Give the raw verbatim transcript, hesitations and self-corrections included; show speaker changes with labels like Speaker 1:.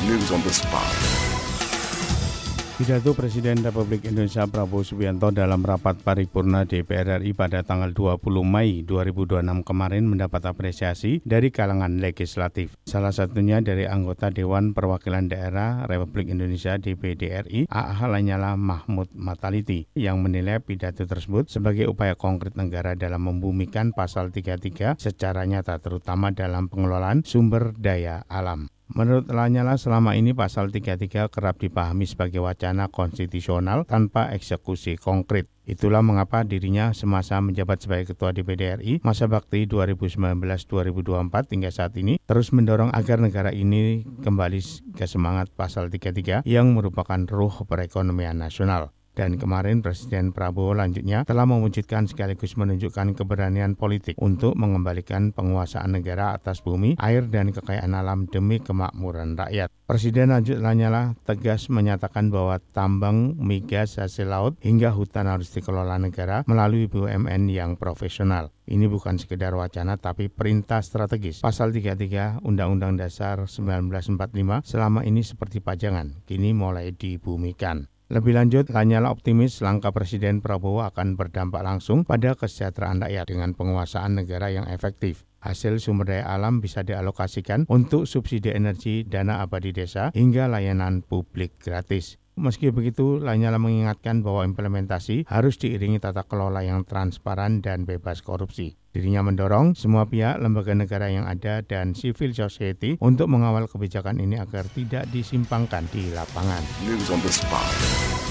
Speaker 1: News on the spot.
Speaker 2: Pidato Presiden Republik Indonesia Prabowo Subianto dalam rapat paripurna D P R R I pada tanggal dua puluh Mei dua ribu dua puluh enam kemarin mendapat apresiasi dari kalangan legislatif. Salah satunya dari anggota Dewan Perwakilan Daerah Republik Indonesia D P D R I, A H Lanyala Mahmud Mataliti, yang menilai pidato tersebut sebagai upaya konkret negara dalam membumikan pasal tiga puluh tiga secara nyata, terutama dalam pengelolaan sumber daya alam. Menurut Lanyala, selama ini pasal tiga puluh tiga kerap dipahami sebagai wacana konstitusional tanpa eksekusi konkret. Itulah mengapa dirinya semasa menjabat sebagai Ketua D P D R I masa bakti dua ribu sembilan belas sampai dua ribu dua puluh empat hingga saat ini terus mendorong agar negara ini kembali ke semangat pasal tiga puluh tiga yang merupakan ruh perekonomian nasional. Dan kemarin Presiden Prabowo lanjutnya telah mewujudkan sekaligus menunjukkan keberanian politik untuk mengembalikan penguasaan negara atas bumi, air, dan kekayaan alam demi kemakmuran rakyat. Presiden lanjut Lanyala tegas menyatakan bahwa tambang, migas, hasil laut, hingga hutan harus dikelola negara melalui B U M N yang profesional. Ini bukan sekedar wacana tapi perintah strategis. Pasal tiga puluh tiga Undang-Undang Dasar seribu sembilan ratus empat puluh lima selama ini seperti pajangan, kini mulai dibumikan. Lebih lanjut, Lanyala optimis langkah Presiden Prabowo akan berdampak langsung pada kesejahteraan rakyat dengan penguasaan negara yang efektif. Hasil sumber daya alam bisa dialokasikan untuk subsidi energi, dana abadi desa, hingga layanan publik gratis. Meski begitu, Lanyala mengingatkan bahwa implementasi harus diiringi tata kelola yang transparan dan bebas korupsi. Dirinya mendorong semua pihak, lembaga negara yang ada, dan civil society untuk mengawal kebijakan ini agar tidak disimpangkan di lapangan.
Speaker 1: News on the spot.